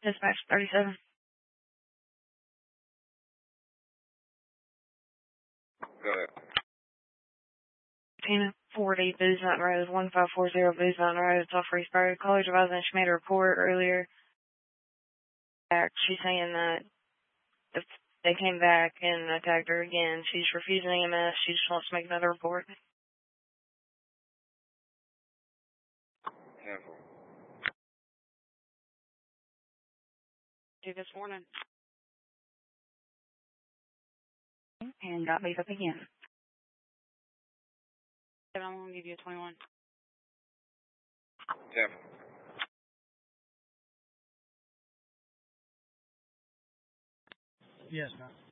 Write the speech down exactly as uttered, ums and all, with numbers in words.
Dispatch thirty-seven. Go ahead. Tina forty, Booze Mountain Road, one five four zero Booze Mountain Road, it's off Freesburg. College advising she made a report earlier. She's saying that if they came back and attacked her again, she's refusing E M S. She just wants to make another report. Handful. Do this morning. And got beat up again. I'm going to give you a twenty-one. Handful. Yes, ma'am.